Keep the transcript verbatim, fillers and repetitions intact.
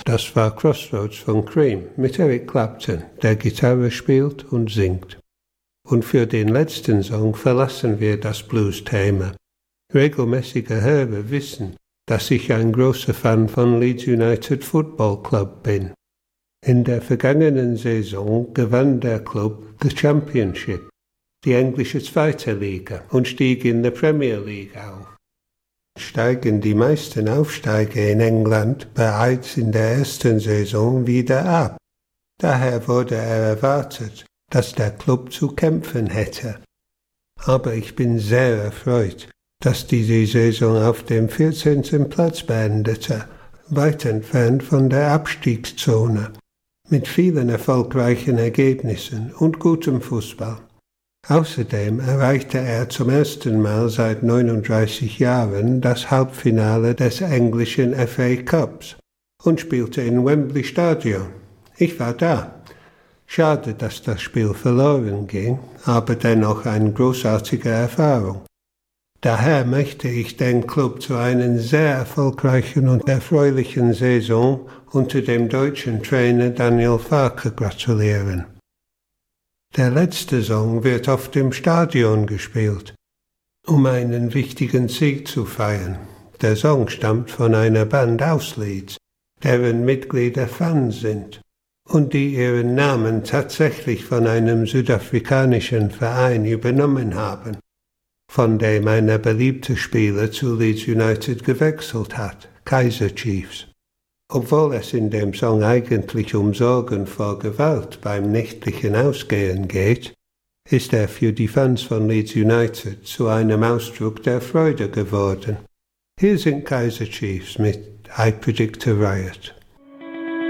Das war Crossroads von Cream mit Eric Clapton, der Gitarre spielt und singt. Und für den letzten Song verlassen wir das Blues-Thema. Regelmäßige Hörer wissen, dass ich ein großer Fan von Leeds United Football Club bin. In der vergangenen Saison gewann der Club the Championship, die englische zweite Liga, und stieg in der Premier League auf. Steigen die meisten Aufsteiger in England bereits in der ersten Saison wieder ab. Daher wurde er erwartet, dass der Club zu kämpfen hätte. Aber ich bin sehr erfreut, dass diese Saison auf dem vierzehnten Platz beendete, weit entfernt von der Abstiegszone, mit vielen erfolgreichen Ergebnissen und gutem Fußball. Außerdem erreichte er zum ersten Mal seit neununddreißig Jahren das Halbfinale des englischen F A Cups und spielte in Wembley Stadion. Ich war da. Schade, dass das Spiel verloren ging, aber dennoch eine großartige Erfahrung. Daher möchte ich den Club zu einer sehr erfolgreichen und erfreulichen Saison unter dem deutschen Trainer Daniel Farke gratulieren. Der letzte Song wird oft im Stadion gespielt, um einen wichtigen Sieg zu feiern. Der Song stammt von einer Band aus Leeds, deren Mitglieder Fans sind und die ihren Namen tatsächlich von einem südafrikanischen Verein übernommen haben, von dem ein beliebter Spieler zu Leeds United gewechselt hat, Kaiser Chiefs. Obwohl es in dem Song eigentlich um Sorgen vor Gewalt beim nächtlichen Ausgehen geht, ist er für die Fans von Leeds United zu einem Ausdruck der Freude geworden. Hier sind Kaiser Chiefs mit I Predict a Riot.